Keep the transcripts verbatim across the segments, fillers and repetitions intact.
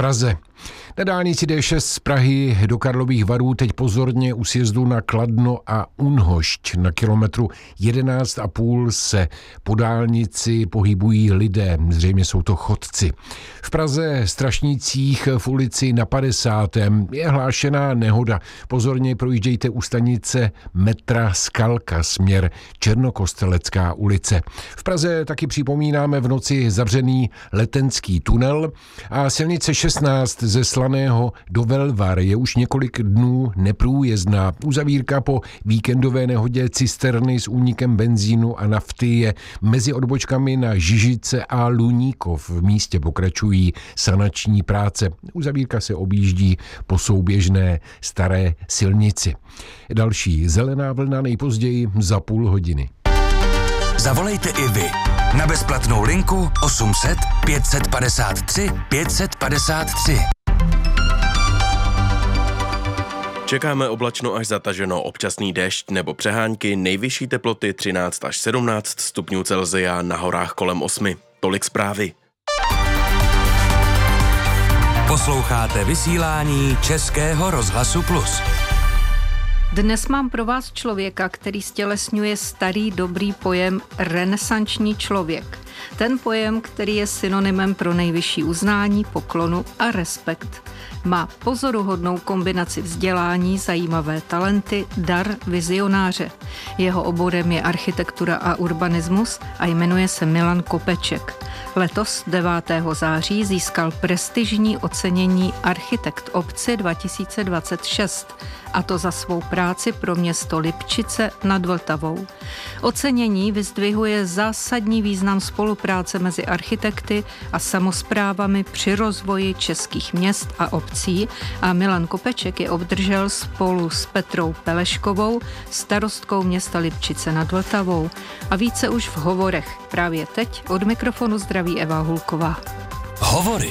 Praze. Na dálnici D šest z Prahy do Karlových Varů teď pozorně u sjezdu na Kladno a Unhošť. Na kilometru jedenáct a půl se po dálnici pohybují lidé, zřejmě jsou to chodci. V Praze Strašnicích v ulici na padesátém je hlášená nehoda. Pozorně projíždějte u stanice metra Skalka, směr Černokostelecká ulice. V Praze taky připomínáme v noci zavřený Letenský tunel a silnice šestnáct ze Slaného do Velvar je už několik dnů neprůjezdná. Uzavírka po víkendové nehodě cisterny s únikem benzínu a nafty je mezi odbočkami na Žižice a Luníkov. V místě pokračují sanační práce. Uzavírka se objíždí po souběžné staré silnici. Další zelená vlna nejpozději za půl hodiny. Zavolejte i vy na bezplatnou linku osm set pět set padesát tři pět set padesát tři. Čekáme oblačno až zataženo, občasný déšť nebo přehánky, nejvyšší teploty třináct až sedmnáct stupňů Celsia, na horách kolem osmi. Tolik zprávy. Posloucháte vysílání Českého rozhlasu Plus. Dnes mám pro vás člověka, který stělesňuje starý dobrý pojem renesanční člověk. Ten pojem, který je synonymem pro nejvyšší uznání, poklonu a respekt. Má pozoruhodnou kombinaci vzdělání, zajímavé talenty, dar vizionáře. Jeho oborem je architektura a urbanismus a jmenuje se Milan Kopeček. Letos devátého září získal prestižní ocenění Architekt obci dva tisíce dvacet šest, a to za svou práci pro město Lipčice nad Vltavou. Ocenění vyzdvihuje zásadní význam spolupráce mezi architekty a samosprávami při rozvoji českých měst a obcí a Milan Kopeček je obdržel spolu s Petrou Peleškovou, starostkou města Lipčice nad Vltavou. A více už v hovorech. Právě teď od mikrofonu zdraví Eva Hulková. Hovory.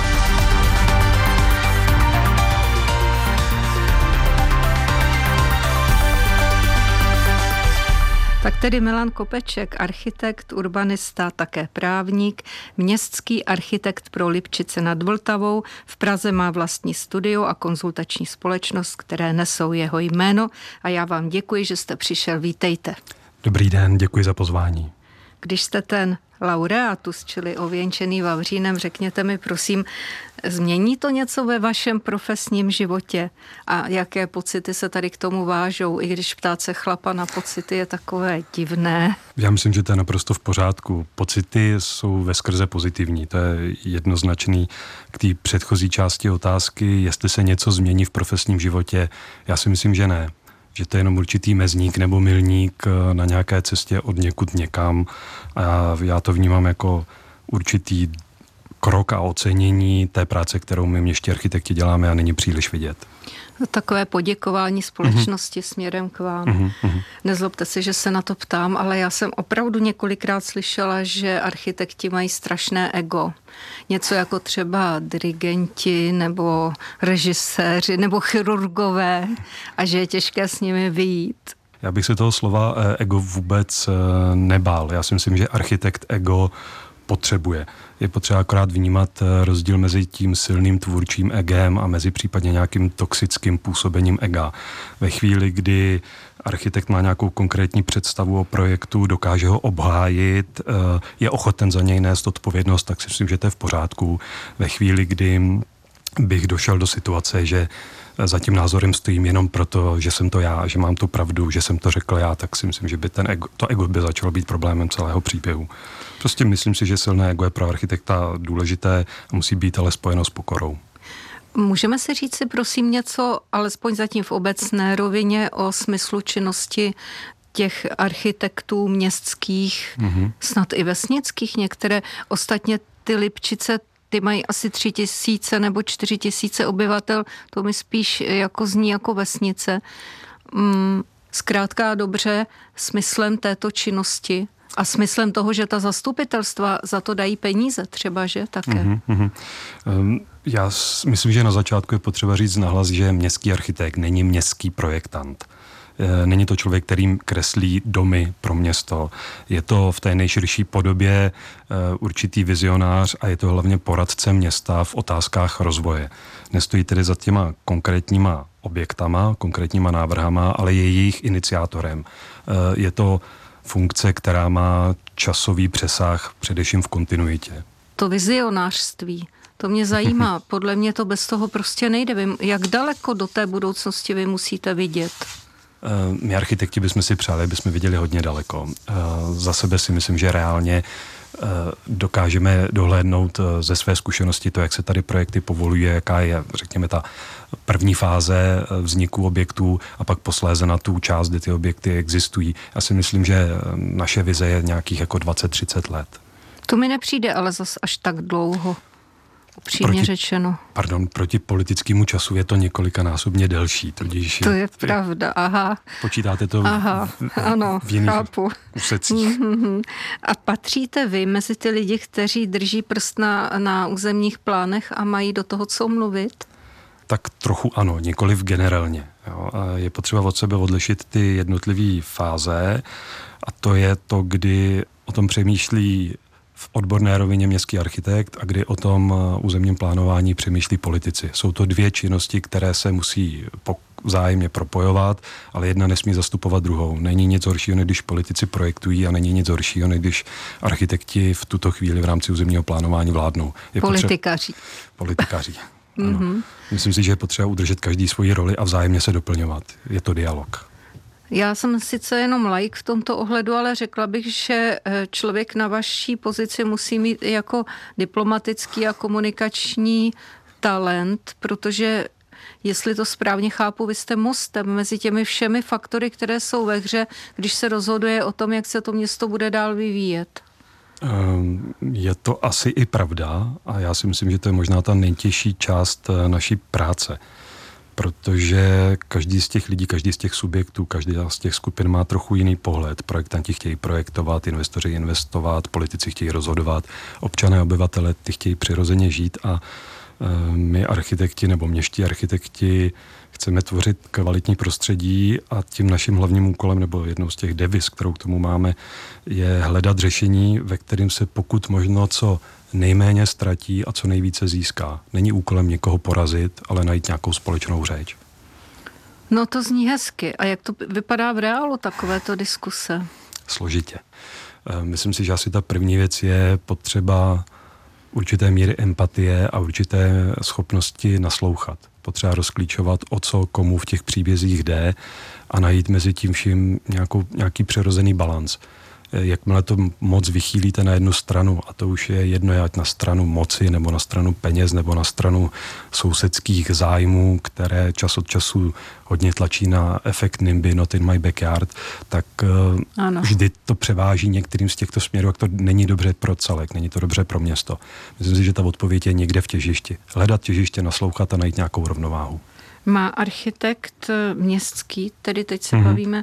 Tak tedy Milan Kopeček, architekt, urbanista, také právník, městský architekt pro Lipčice nad Vltavou. V Praze má vlastní studio a konzultační společnost, které nesou jeho jméno. A já vám děkuji, že jste přišel. Vítejte. Dobrý den, děkuji za pozvání. Když jste ten laureatus, čili ověnčený Vavřínem, řekněte mi prosím, změní to něco ve vašem profesním životě a jaké pocity se tady k tomu vážou, i když ptát se chlapa na pocity je takové divné? Já myslím, že to je naprosto v pořádku. Pocity jsou veskrze pozitivní, to je jednoznačný. K té předchozí části otázky, jestli se něco změní v profesním životě, já si myslím, že ne. Že to je jenom určitý mezník nebo milník na nějaké cestě od někud někam a já to vnímám jako určitý krok a ocenění té práce, kterou my městští architekti děláme a není příliš vidět. Takové poděkování společnosti mm-hmm. směrem k vám. Mm-hmm. Nezlobte se, že se na to ptám, ale já jsem opravdu několikrát slyšela, že architekti mají strašné ego. Něco jako třeba dirigenti nebo režiséři nebo chirurgové a že je těžké s nimi vyjít. Já bych se toho slova ego vůbec nebál. Já si myslím, že architekt ego potřebuje. Je potřeba akorát vnímat rozdíl mezi tím silným tvůrčím egem a mezi případně nějakým toxickým působením ega. Ve chvíli, kdy architekt má nějakou konkrétní představu o projektu, dokáže ho obhájit, je ochoten za něj nést odpovědnost, tak si myslím, že to je v pořádku. Ve chvíli, kdy bych došel do situace, že za tím názorem stojím jenom proto, že jsem to já, že mám tu pravdu, že jsem to řekl já, tak si myslím, že by ten ego, to ego by začalo být problémem celého příběhu. Prostě myslím si, že silné ego je pro architekta důležité a musí být ale spojeno s pokorou. Můžeme si říct si prosím něco, alespoň zatím v obecné rovině, o smyslu činnosti těch architektů městských, mm-hmm. snad i vesnických některé. Ostatně ty Lipčice, ty mají asi tři tisíce nebo čtyři tisíce obyvatel, to mi spíš jako zní jako vesnice. Mm, zkrátka a dobře, smyslem této činnosti a smyslem toho, že ta zastupitelstva za to dají peníze třeba, že také. Mm-hmm, mm-hmm. Um, já myslím, že na začátku je potřeba říct nahlas, že městský architekt není městský projektant. Není to člověk, kterým kreslí domy pro město. Je to v té nejširší podobě určitý vizionář a je to hlavně poradce města v otázkách rozvoje. Nestojí tedy za těma konkrétníma objektama, konkrétníma návrhama, ale je jejich iniciátorem. Je to funkce, která má časový přesah především v kontinuitě. To vizionářství, to mě zajímá. Podle mě to bez toho prostě nejde. Vy, jak daleko do té budoucnosti vy musíte vidět? My architekti bychom si přáli, bychom viděli hodně daleko. Za sebe si myslím, že reálně dokážeme dohlédnout ze své zkušenosti to, jak se tady projekty povoluje, jaká je, řekněme, ta první fáze vzniku objektů a pak posléze na tu část, kde ty objekty existují. Já si myslím, že naše vize je nějakých jako dvacet třicet let. To mi nepřijde ale zas až tak dlouho, upřímně proti, řečeno. Pardon, proti politickému času je to několikanásobně delší. Tudíž to je pravda, aha. Počítáte to aha, v, ano, v jiných chápu. úsecích. A patříte vy mezi ty lidi, kteří drží prst na, na územních plánech a mají do toho co mluvit? Tak trochu ano, nikoliv generálně. Jo. Je potřeba od sebe odlišit ty jednotlivé fáze a to je to, kdy o tom přemýšlí v odborné rovině městský architekt a kdy o tom územním plánování přemýšlí politici. Jsou to dvě činnosti, které se musí vzájemně propojovat, ale jedna nesmí zastupovat druhou. Není nic horšího, než když politici projektují a není nic horšího, než když architekti v tuto chvíli v rámci územního plánování vládnou. Je politikaří. Potře- politikaří. Ano. Mm-hmm. Myslím si, že je potřeba udržet každý svoji roli a vzájemně se doplňovat. Je to dialog. Já jsem sice jenom laik v tomto ohledu, ale řekla bych, že člověk na vaší pozici musí mít jako diplomatický a komunikační talent, protože jestli to správně chápu, vy jste mostem mezi těmi všemi faktory, které jsou ve hře, když se rozhoduje o tom, jak se to město bude dál vyvíjet. Je to asi i pravda a já si myslím, že to je možná ta nejtěžší část naší práce. Protože každý z těch lidí, každý z těch subjektů, každý z těch skupin má trochu jiný pohled. Projektanti chtějí projektovat, investoři investovat, politici chtějí rozhodovat, občané, obyvatele ty chtějí přirozeně žít a my architekti nebo městští architekti chceme tvořit kvalitní prostředí a tím naším hlavním úkolem nebo jednou z těch deviz, kterou k tomu máme, je hledat řešení, ve kterým se pokud možno co nejméně ztratí a co nejvíce získá. Není úkolem někoho porazit, ale najít nějakou společnou řeč. No to zní hezky. A jak to vypadá v reálu, takovéto diskuse? Složitě. Myslím si, že asi ta první věc je potřeba určité míry empatie a určité schopnosti naslouchat. Potřeba rozklíčovat, o co komu v těch příbězích jde a najít mezi tím vším nějakou, nějaký přirozený balans. Jakmile to moc vychýlíte na jednu stranu, a to už je jedno, ať na stranu moci, nebo na stranu peněz, nebo na stranu sousedských zájmů, které čas od času hodně tlačí na efekt NIMBY, not in my backyard, tak ano. Vždy to převáží některým z těchto směrů, jak to není dobře pro celek, není to dobře pro město. Myslím si, že ta odpověď je někde v těžišti. Hledat těžiště, naslouchat a najít nějakou rovnováhu. Má architekt městský, tedy teď se mm-hmm. bavíme,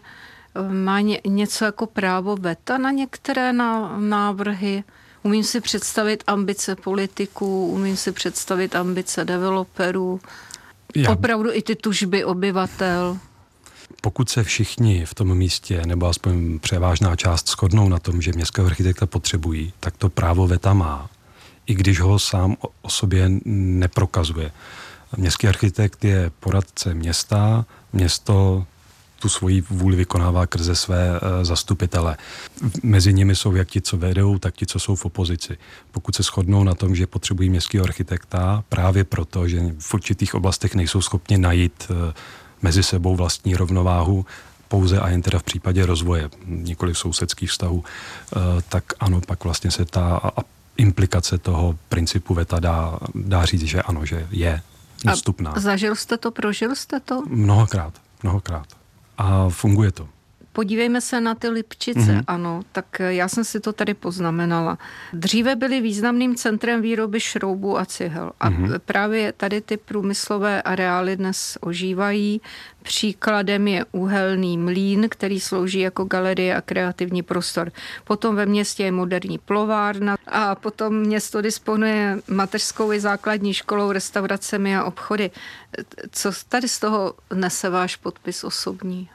má ně, něco jako právo veta na některé ná, návrhy? Umím si představit ambice politiků, umím si představit ambice developerů, Já... opravdu i ty tužby obyvatel. Pokud se všichni v tom místě, nebo aspoň převážná část shodnou na tom, že městského architekta potřebují, tak to právo veta má, i když ho sám o, o sobě neprokazuje. Městský architekt je poradce města, město tu svoji vůli vykonává krze své e, zastupitele. Mezi nimi jsou jak ti, co vedou, tak ti, co jsou v opozici. Pokud se shodnou na tom, že potřebují městského architekta, právě proto, že v určitých oblastech nejsou schopni najít e, mezi sebou vlastní rovnováhu, pouze a jen teda v případě rozvoje, nikoli sousedských vztahů, e, tak ano, pak vlastně se ta a implikace toho principu veta dá, dá říct, že ano, že je dostupná. A zažil jste to, prožil jste to? Mnohokrát, mnohokrát. A funguje to. Podívejme se na ty Lipčice, mm-hmm. ano, tak já jsem si to tady poznamenala. Dříve byly významným centrem výroby šroubů a cihel a mm-hmm. právě tady ty průmyslové areály dnes ožívají. Příkladem je uhelný mlýn, který slouží jako galerie a kreativní prostor. Potom ve městě je moderní plovárna a potom město disponuje mateřskou i základní školou, restauracemi a obchody. Co tady z toho nese váš podpis osobní?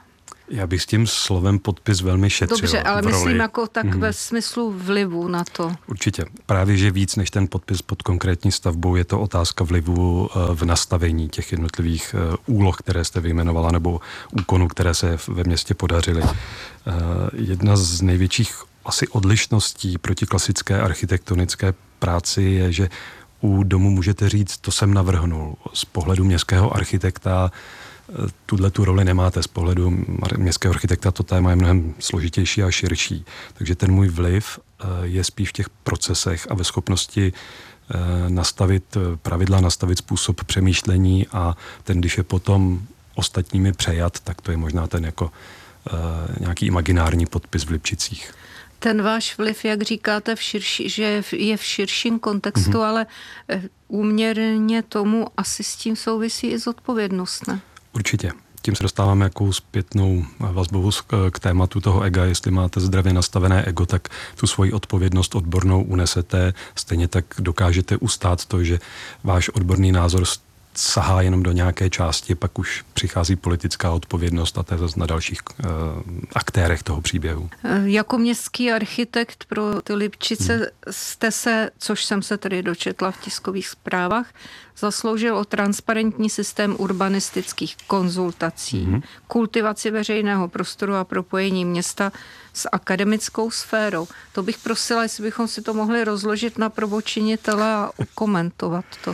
Já bych s tím slovem podpis velmi šetřil. Dobře, ale myslím jako tak mm. ve smyslu vlivu na to. Určitě. Právě, že víc než ten podpis pod konkrétní stavbou je to otázka vlivu v nastavení těch jednotlivých úloh, které jste vyjmenovala, nebo úkonů, které se ve městě podařily. Jedna z největších asi odlišností proti klasické architektonické práci je, že u domu můžete říct, to jsem navrhnul. Z pohledu městského architekta tuhle tu roli nemáte. Z pohledu městského architekta to téma je mnohem složitější a širší. Takže ten můj vliv je spíš v těch procesech a ve schopnosti nastavit pravidla, nastavit způsob přemýšlení a ten, když je potom ostatními přejat, tak to je možná ten jako nějaký imaginární podpis v Lipčicích. Ten váš vliv, jak říkáte, v širší, že je v širším kontextu, mm-hmm. ale úměrně tomu asi s tím souvisí i zodpovědnost, ne? Určitě. Tím se dostáváme jakou zpětnou vazbou k tématu toho ega. Jestli máte zdravě nastavené ego, tak tu svoji odpovědnost odbornou unesete. Stejně tak dokážete ustát to, že váš odborný názor sahá jenom do nějaké části, pak už přichází politická odpovědnost a to je zase na dalších uh, aktérech toho příběhu. Jako městský architekt pro ty Lipčice hmm. jste se, což jsem se tedy dočetla v tiskových zprávách, zasloužil o transparentní systém urbanistických konzultací, hmm. kultivaci veřejného prostoru a propojení města s akademickou sférou. To bych prosila, jestli bychom si to mohli rozložit na prvočinitele a okomentovat to.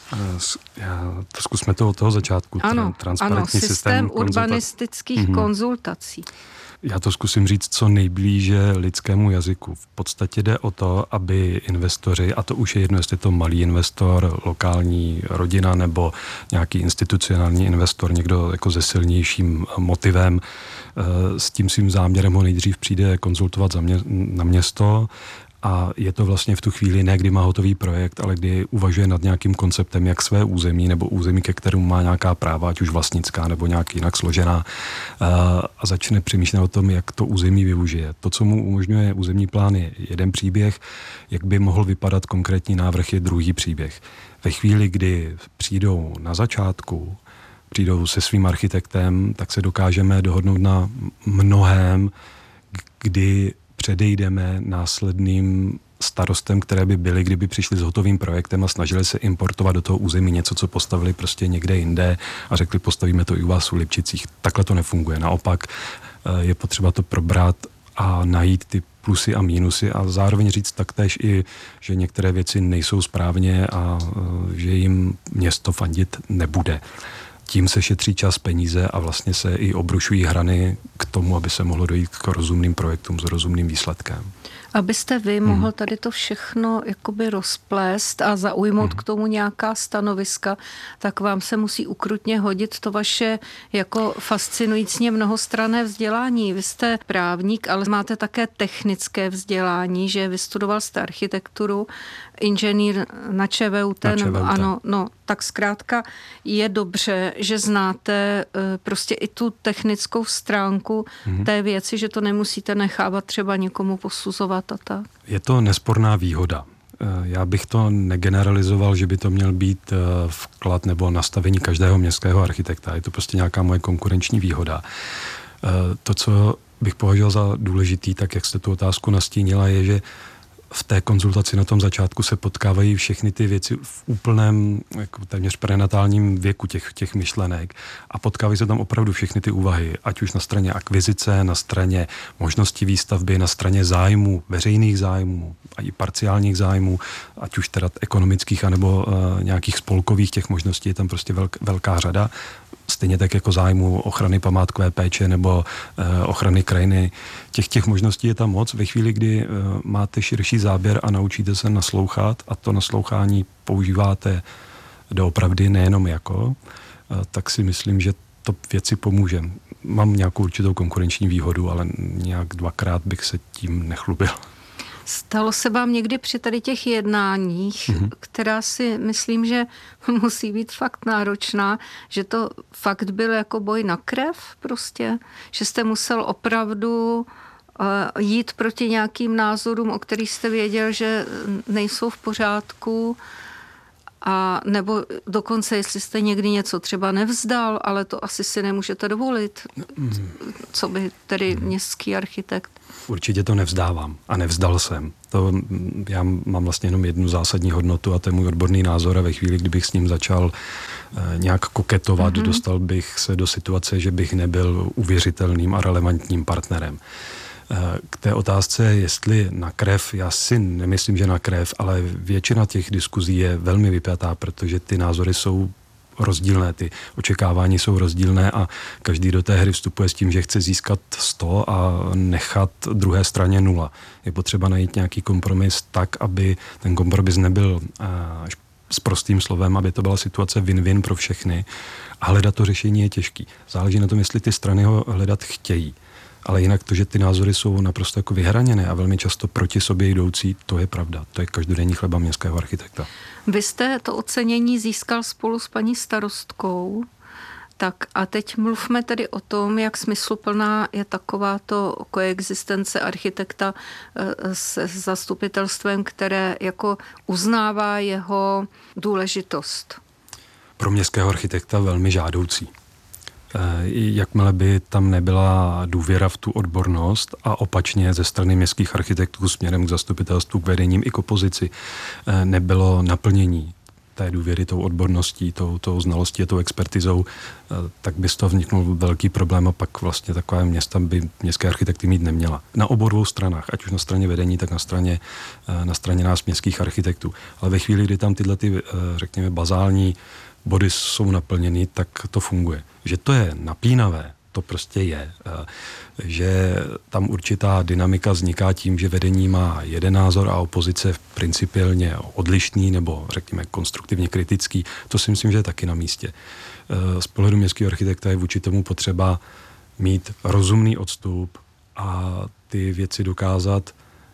Já, to zkusme to od toho začátku. Ano, transparentní ano, systém, systém urbanistických konzultací. konzultací. Já to zkusím říct co nejblíže lidskému jazyku. V podstatě jde o to, aby investoři, a to už je jedno, jestli to malý investor, lokální rodina nebo nějaký institucionální investor, někdo jako se silnějším motivem, s tím svým záměrem ho nejdřív přijde konzultovat za mě, na město. A je to vlastně v tu chvíli ne, kdy má hotový projekt, ale kdy uvažuje nad nějakým konceptem, jak své území nebo území, ke kterému má nějaká práva, ať už vlastnická nebo nějak jinak složená, a začne přemýšlet o tom, jak to území využije. To, co mu umožňuje územní plán, je jeden příběh, jak by mohl vypadat konkrétní návrh, je druhý příběh. Ve chvíli, kdy přijdou na začátku, přijdou se svým architektem, tak se dokážeme dohodnout na mnohém, kdy předejdeme následným starostem, které by byly, kdyby přišli s hotovým projektem a snažili se importovat do toho území něco, co postavili prostě někde jinde a řekli, postavíme to i u vás u Lipčicích. Takhle to nefunguje. Naopak je potřeba to probrat a najít ty plusy a mínusy a zároveň říct taktéž i, že některé věci nejsou správně a že jim město fandit nebude. Tím se šetří čas, peníze a vlastně se i obrušují hrany k tomu, aby se mohlo dojít k rozumným projektům s rozumným výsledkem. Abyste vy hmm. mohl tady to všechno jakoby rozplést a zaujmout hmm. k tomu nějaká stanoviska, tak vám se musí ukrutně hodit to vaše jako fascinujícně mnohostranné vzdělání. Vy jste právník, ale máte také technické vzdělání, že vystudoval jste architekturu, inženýr na ČVUT, na nebo ano, no, tak zkrátka je dobře, že znáte prostě i tu technickou stránku hmm. té věci, že to nemusíte nechávat třeba někomu posuzovat a tak. Je to nesporná výhoda. Já bych to negeneralizoval, že by to měl být vklad nebo nastavení každého městského architekta. Je to prostě nějaká moje konkurenční výhoda. To, co bych považoval za důležitý, tak jak jste tu otázku nastínila, je, že v té konzultaci na tom začátku se potkávají všechny ty věci v úplném jako téměř prenatálním věku těch, těch myšlenek a potkávají se tam opravdu všechny ty úvahy, ať už na straně akvizice, na straně možnosti výstavby, na straně zájmů, veřejných zájmů a i parciálních zájmů, ať už teda ekonomických anebo uh, nějakých spolkových, těch možností je tam prostě velk, velká řada. Stejně tak jako zájmu ochrany památkové péče nebo e, ochrany krajiny. Těch, těch možností je tam moc. Ve chvíli, kdy e, máte širší záběr a naučíte se naslouchat a to naslouchání používáte doopravdy nejenom jako, e, tak si myslím, že to věci pomůže. Mám nějakou určitou konkurenční výhodu, ale nějak dvakrát bych se tím nechlubil. Stalo se vám někdy při tady těch jednáních, mm-hmm. která si myslím, že musí být fakt náročná, že to fakt byl jako boj na krev prostě, že jste musel opravdu uh, jít proti nějakým názorům, o kterých jste věděl, že nejsou v pořádku A nebo dokonce, jestli jste někdy něco třeba nevzdal, ale to asi si nemůžete dovolit, co by tedy městský architekt. Určitě to nevzdávám a nevzdal jsem. To, já mám vlastně jenom jednu zásadní hodnotu a to je můj odborný názor a ve chvíli, kdybych s ním začal eh, nějak koketovat, mm-hmm. dostal bych se do situace, že bych nebyl uvěřitelným a relevantním partnerem. K té otázce, jestli na krev, já si nemyslím, že na krev, ale většina těch diskuzí je velmi vypjatá, protože ty názory jsou rozdílné, ty očekávání jsou rozdílné a každý do té hry vstupuje s tím, že chce získat sto a nechat druhé straně nula. Je potřeba najít nějaký kompromis tak, aby ten kompromis nebyl až s prostým slovem, aby to byla situace win-win pro všechny. A hledat to řešení je těžký. Záleží na tom, jestli ty strany ho hledat chtějí. Ale jinak to, že ty názory jsou naprosto jako vyhraněné a velmi často proti sobě jdoucí, to je pravda. To je každodenní chleba městského architekta. Vy jste to ocenění získal spolu s paní starostkou. Tak a teď mluvme tedy o tom, jak smysluplná je takováto koexistence architekta se zastupitelstvem, které jako uznává jeho důležitost. Pro městského architekta velmi žádoucí. Jakmile by tam nebyla důvěra v tu odbornost a opačně ze strany městských architektů směrem k zastupitelstvu, k vedením i k opozici nebylo naplnění té důvěry tou odborností, tou, tou znalostí a tou expertizou, tak by z toho vzniknul velký problém a pak vlastně takové města by městské architekty mít neměla. Na obou dvou stranách, ať už na straně vedení, tak na straně, na straně nás městských architektů. Ale ve chvíli, kdy tam tyhle ty, řekněme, bazální body jsou naplněny, tak to funguje. Že to je napínavé, to prostě je. Že tam určitá dynamika vzniká tím, že vedení má jeden názor a opozice principiálně odlišný nebo řekněme konstruktivně kritický, to si myslím, že je taky na místě. Z pohledu městského architekta je vůči tomu potřeba mít rozumný odstup a ty věci dokázat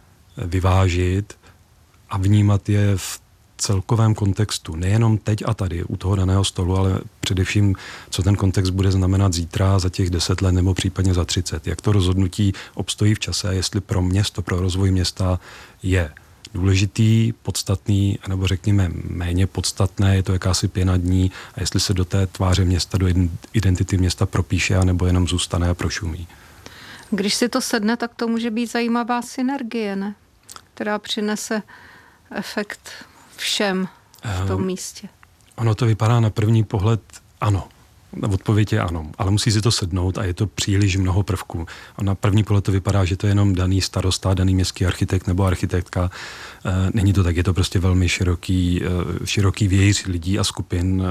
vyvážit a vnímat je v celkovém kontextu, nejenom teď a tady u toho daného stolu, ale především, co ten kontext bude znamenat zítra, za těch deset let nebo případně za třicet. Jak to rozhodnutí obstojí v čase, jestli pro město, pro rozvoj města je důležitý, podstatný, nebo řekněme méně podstatné, je to jakási pěna dní a jestli se do té tváře města, do identity města propíše, anebo jenom zůstane a prošumí. Když si to sedne, tak to může být zajímavá synergie, ne? Která přinese efekt všem v tom místě. Ono to vypadá na první pohled ano. Odpověď je ano, ale musí si to sednout a je to příliš mnoho prvků. A na první pohled to vypadá, že to je jenom daný starosta, daný městský architekt nebo architektka. Není to tak, je to prostě velmi široký, široký vějíř lidí a skupin,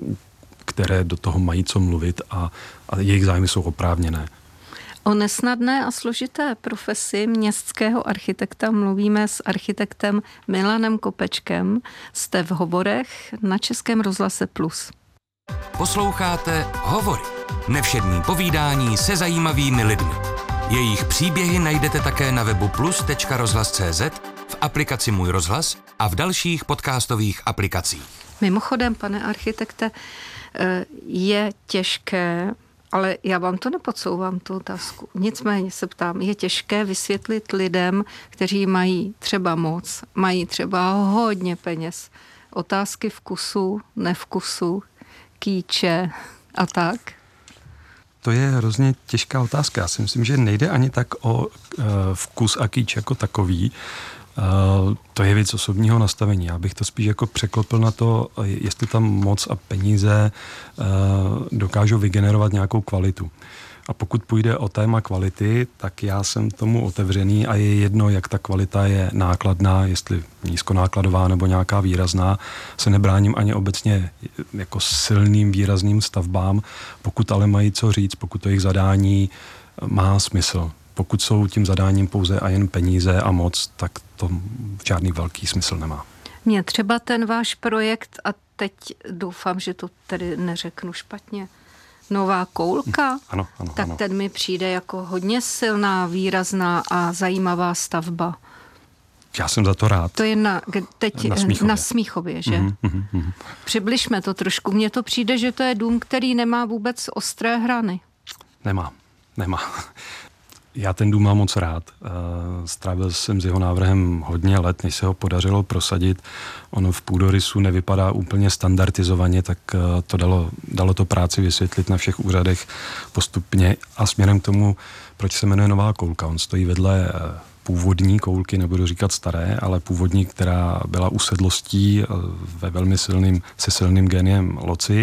které do toho mají co mluvit a, a jejich zájmy jsou oprávněné. O nesnadné a složité profesi městského architekta mluvíme s architektem Milanem Kopečkem. Jste v Hovorech na Českém rozhlase Plus. Posloucháte Hovory. Nevšední povídání se zajímavými lidmi. Jejich příběhy najdete také na webu plus tečka rozhlas tečka cé zet, v aplikaci Můj rozhlas a v dalších podcastových aplikacích. Mimochodem, pane architekte, je těžké, ale já vám to nepodsouvám, tu otázku. Nicméně se ptám, je těžké vysvětlit lidem, kteří mají třeba moc, mají třeba hodně peněz, otázky vkusu, nevkusu, kýče a tak? To je hrozně těžká otázka. Já si myslím, že nejde ani tak o uh, vkus a kýč jako takový. Uh, to je věc osobního nastavení. Já bych to spíš jako překlopil na to, jestli tam moc a peníze uh, dokážou vygenerovat nějakou kvalitu. A pokud půjde o téma kvality, tak já jsem tomu otevřený a je jedno, jak ta kvalita je nákladná, jestli nízkonákladová nebo nějaká výrazná. Se nebráním ani obecně jako silným výrazným stavbám, pokud ale mají co říct, pokud to jejich zadání má smysl. Pokud jsou tím zadáním pouze a jen peníze a moc, tak to žádný velký smysl nemá. Mně třeba ten váš projekt, a teď doufám, že to tedy neřeknu špatně, Nová koulka, ano, ano, tak ano. Ten mi přijde jako hodně silná, výrazná a zajímavá stavba. Já jsem za to rád. To je na, teď na Smíchově, na Smíchově, že? Mm, mm, mm. Přibližme to trošku. Mně to přijde, že to je dům, který nemá vůbec ostré hrany. Nemá, nemá. Já ten dům mám moc rád. Strávil jsem s jeho návrhem hodně let, než se ho podařilo prosadit. Ono v půdorysu nevypadá úplně standardizovaně, tak to dalo, dalo to práci vysvětlit na všech úřadech postupně a směrem k tomu, proč se jmenuje Nová koulka. On stojí vedle původní koulky, nebudu říkat staré, ale původní, která byla usedlostí ve velmi silným, se silným géniem loci.